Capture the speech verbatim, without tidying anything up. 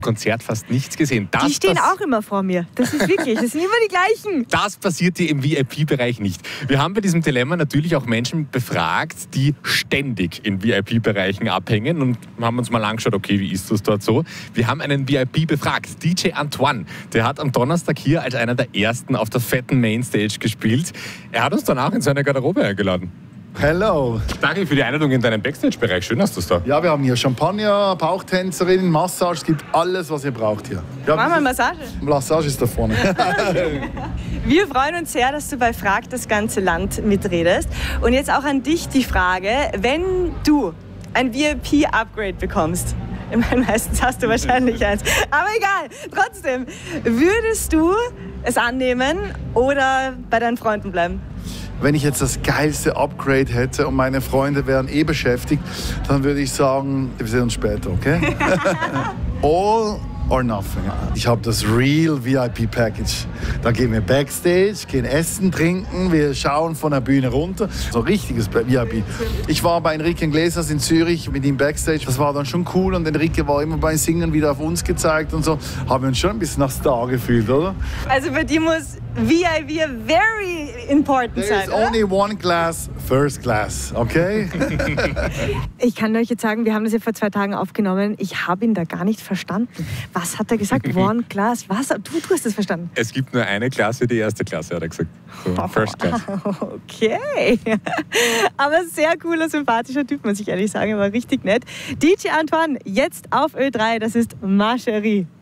Konzert fast nichts gesehen. Das, die stehen das, auch immer vor mir. Das ist wirklich, das sind immer die gleichen. Das passiert dir im V I P-Bereich nicht. Wir haben bei diesem Dilemma natürlich auch Menschen befragt, die ständig in V I P-Bereichen abhängen und haben uns mal angeschaut, okay, wie ist das dort so? Wir haben einen V I P befragt, D J Antoine. Der hat am Donnerstag hier als einer der ersten auf der fetten Mainstage gespielt. Er hat uns danach in seine Garderobe eingeladen. Hello. Danke für die Einladung in deinen Backstage-Bereich. Schön, dass du es da. Ja, wir haben hier Champagner, Bauchtänzerinnen, Massage. Es gibt alles, was ihr braucht hier. Ja, Machen wir Massage. Massage ist da vorne. Wir freuen uns sehr, dass du bei Frag das ganze Land mitredest. Und jetzt auch an dich die Frage, wenn du ein V I P-Upgrade bekommst, ich meine, meistens hast du wahrscheinlich eins, aber egal, trotzdem, würdest du es annehmen oder bei deinen Freunden bleiben? Wenn ich jetzt das geilste Upgrade hätte und meine Freunde wären eh beschäftigt, dann würde ich sagen, wir sehen uns später, okay? All or nothing. Ich habe das Real V I P-Package. Da gehen wir Backstage, gehen essen, trinken, wir schauen von der Bühne runter. So richtiges V I P. Ich war bei Enrique Iglesias in Zürich mit ihm Backstage. Das war dann schon cool und Enrique war immer beim Singen wieder auf uns gezeigt und so. Haben wir uns schon ein bisschen nach Star gefühlt, oder? Also bei dir muss V I P very important There sein, is oder? only one class, first class, okay? Ich kann euch jetzt sagen, wir haben das ja vor zwei Tagen aufgenommen. Ich habe ihn da gar nicht verstanden. Was hat er gesagt? One class? Was? Du, du hast das verstanden. Es gibt nur eine Klasse, die erste Klasse, hat er gesagt. So, First Class. Okay. Aber sehr cooler, sympathischer Typ, muss ich ehrlich sagen. Er war richtig nett. D J Antoine, jetzt auf Ö drei. Das ist Ma Chérie.